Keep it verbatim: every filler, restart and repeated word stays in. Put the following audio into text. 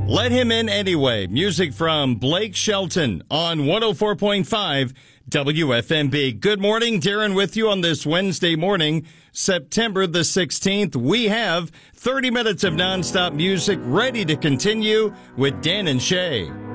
Let Him In Anyway. Music from Blake Shelton on one oh four point five W F M B. Good morning. Darren with you on this Wednesday morning, September the sixteenth. We have thirty minutes of nonstop music ready to continue with Dan and Shay.